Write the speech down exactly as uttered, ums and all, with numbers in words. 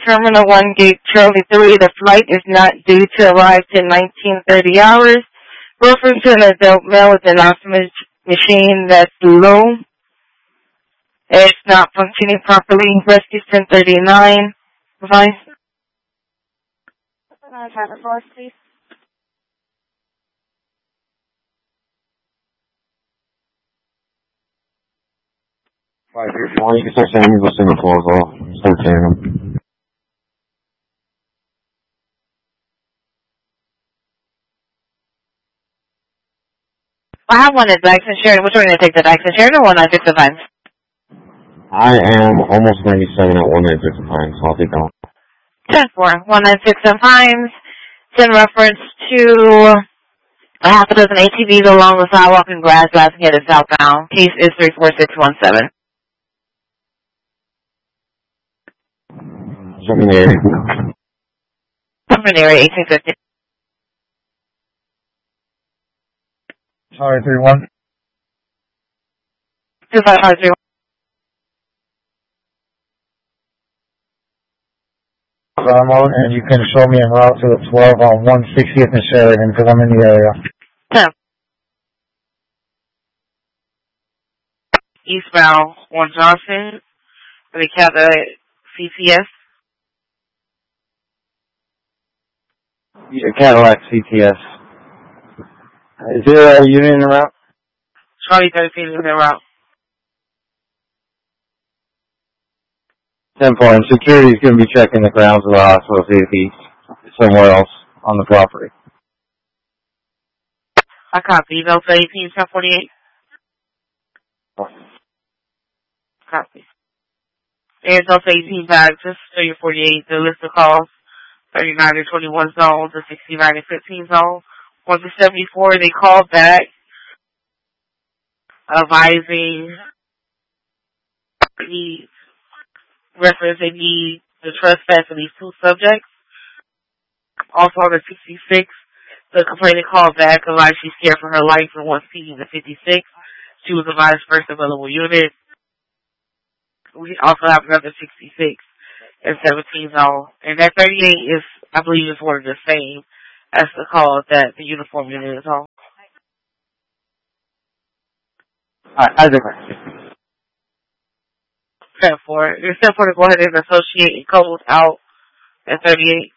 Terminal one, Gate Charlie three. The flight is not due to arrive till nineteen thirty hours. Referring to an adult male with an oxygen machine that's low. It's not functioning properly. Rescue ten thirty-nine. Bye. Uh, traffic force, please. Five three four, you can start sending me those single floors off. Start saying them. I have one at Daxon Sheridan. Which one are you going to take, the Daxon Sheridan or one nine six Pines? I am almost ninety-seven at one ninety-six Pines, so I'll take that one. ten four, one nine six Pines. It's in reference to a half a dozen A T Vs along the sidewalk and grass driving headed southbound. Case is three four six one seven. Something there. Something area eighteen fifty. Sorry, three one. two five five three one. And you can show me en route to the twelve on one sixtieth and Sheridan because I'm in the area. ten. Eastbound one Johnson. We have the C T S. Yeah, Cadillac C T S. Is there a unit in the route? Charlie thirteen is en route. ten four, and security is going to be checking the grounds of the hospital, see if he's somewhere else on the property. I copy. Delta eighteen, ten forty-eight. Copy. And Delta eighteen back, just so you're forty-eight, the list of calls, thirty-nine to twenty-one zone, the sixty-nine to fifteen zone. one to seventy-four, they called back, advising the reference they need the trespass of these two subjects. Also on the sixty-six, the complainant called back, advised she's scared for her life and wants speeding to fifty-six. She was advised first available unit. We also have another sixty-six and seventeen zone. And that thirty-eight is, I believe, is one of the same as the call that the uniform unit is on. Alright, I agree. ten four. You're still for to go ahead and associate and code out at thirty-eight.